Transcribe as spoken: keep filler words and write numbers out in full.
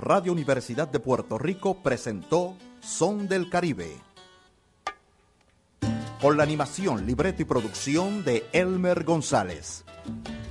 Radio Universidad de Puerto Rico presentó Son del Caribe, con la animación, libreto y producción de Elmer González.